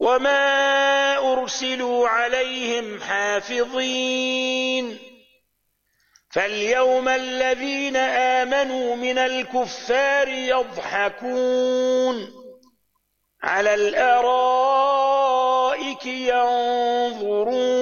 وما أرسلوا عليهم حافظين فاليوم الذين آمنوا من الكفار يضحكون على الأرائك ينظرون